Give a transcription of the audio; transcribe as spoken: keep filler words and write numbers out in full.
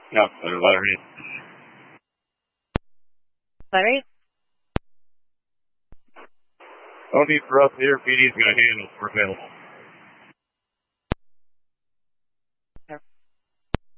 No, better letter eight. Letter eight. No need for us here. P D's going to handle if we're available.